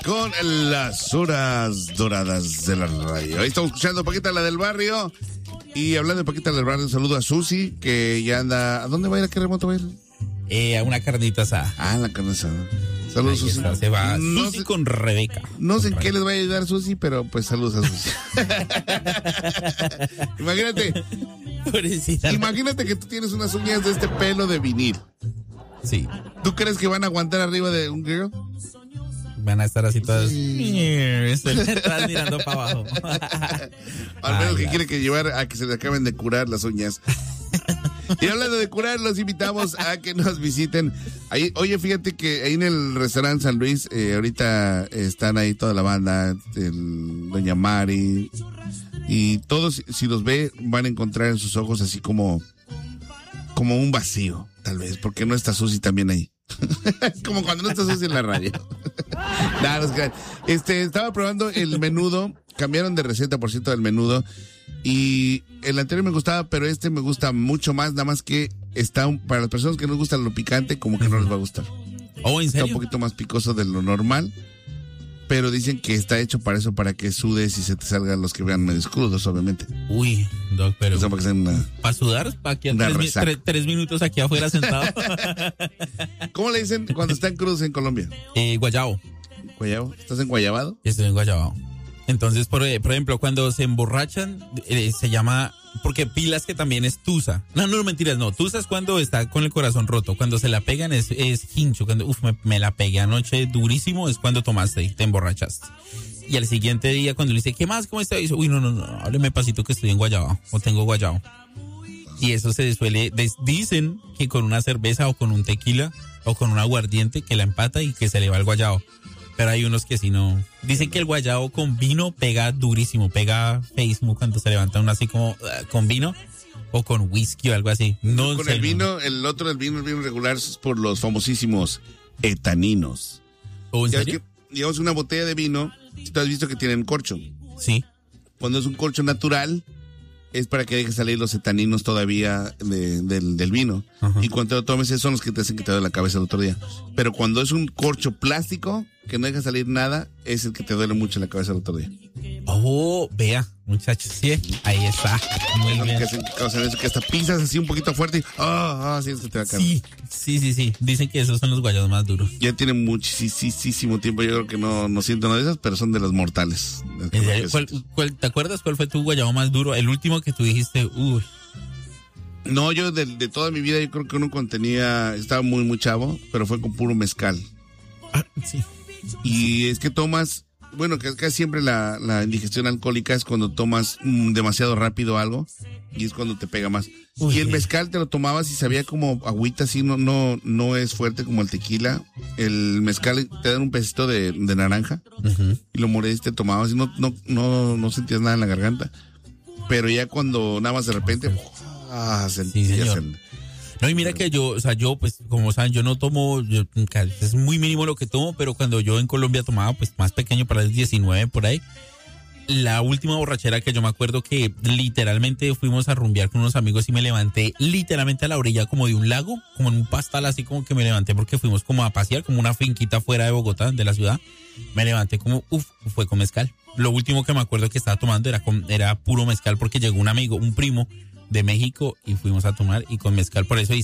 con las horas doradas de la radio. Ahí estamos escuchando Paquita, la del barrio. Y hablando de Paquita del barrio, saludo a Susi, que ya anda. ¿A dónde va a ir? ¿A qué remoto va a ir? A una carnita asada. La carne asada. Saludos, Susi. Se va no Susi sé, con Rebeca. No sé en qué les va a ayudar Susi, pero pues saludos a Susi. Imagínate que tú tienes unas uñas de este pelo de vinil. Sí. ¿Tú crees que van a aguantar arriba de un grill? Van a estar así todas. Estás mirando para abajo. Al menos que quiere que llevar a que se le acaben de curar las uñas. Y hablando de curar, los invitamos a que nos visiten. Ahí, oye, fíjate que ahí en el restaurante San Luis, ahorita están ahí toda la banda, Doña Mari, y todos, si los ve, van a encontrar en sus ojos así como un vacío, tal vez, porque no está Susi también ahí. Como cuando no está Susi en la radio. Estaba probando el menudo, cambiaron de receta, por cierto, del menudo. Y el anterior me gustaba, pero este me gusta mucho más, nada más que para las personas que no les gusta lo picante, como que no les va a gustar. ¿Oh, en serio? Está un poquito más picoso de lo normal, pero dicen que está hecho para eso, para que sudes y se te salgan los que vean medio crudos, obviamente. Uy, Doc, pero... O sea, para que sean ¿para sudar? ¿Para que 3 minutos aquí afuera sentado? ¿Cómo le dicen cuando están crudos en Colombia? Guayabo. ¿Guayabo? ¿Estás en guayabado? Estoy en guayabado. Entonces, por ejemplo, cuando se emborrachan, se llama, porque pilas que también es tusa. No, mentiras, no. Tusa es cuando está con el corazón roto. Cuando se la pegan es hincho. Cuando, me la pegué anoche durísimo, es cuando tomaste y te emborrachaste. Y al siguiente día, cuando le dice, ¿qué más? ¿Cómo está? Dice, uy, no, hábleme pasito que estoy en guayabo, o tengo guayabo. Y eso se suele, dicen que con una cerveza o con un tequila o con un aguardiente que la empata y que se le va el guayabo. Pero hay unos que sí no. Dicen que el guayabo con vino pega durísimo, pega feísimo cuando se levanta uno así como con vino o con whisky o algo así. No, con el vino, el vino regular es por los famosísimos etaninos. ¿O en serio? Digamos, una botella de vino, si tú has visto que tienen corcho. Sí. Cuando es un corcho natural, es para que deje salir los etaninos todavía del vino. Ajá. Y cuando te lo tomes, esos son los que te hacen que te duele la cabeza el otro día. Pero cuando es un corcho plástico, que no deja salir nada, es el que te duele mucho la cabeza el otro día. Oh, vea, muchachos, sí, ahí está. Muy bien. Que hasta pisas así un poquito fuerte y sí, es que te va a caer. Sí. Dicen que esos son los guayabos más duros. Ya tiene muchísimo tiempo, yo creo que no siento nada de esas, pero son de las mortales. ¿Te acuerdas cuál fue tu guayabo más duro? El último que tú dijiste, uy. No, yo de toda mi vida, yo creo que uno estaba muy chavo, pero fue con puro mezcal. Sí. Y es que tomas, bueno, que casi siempre la indigestión alcohólica es cuando tomas demasiado rápido algo y es cuando te pega más. Uy, y el mezcal te lo tomabas y sabía como agüita, así, no es fuerte como el tequila. El mezcal te dan un pedacito de naranja y lo mordías y te tomabas y no sentías nada en la garganta. Pero ya cuando nada más de repente, sentías No, y mira que yo, pues, como saben, yo no tomo, es muy mínimo lo que tomo, pero cuando yo en Colombia tomaba, pues, más pequeño, para los 19 por ahí, la última borrachera que yo me acuerdo que literalmente fuimos a rumbear con unos amigos y me levanté literalmente a la orilla como de un lago, como en un pastal, así como que me levanté porque fuimos como a pasear, como una finquita fuera de Bogotá, de la ciudad. Me levanté como, fue con mezcal. Lo último que me acuerdo que estaba tomando era puro mezcal porque llegó un amigo, un primo de México y fuimos a tomar y con mezcal, por eso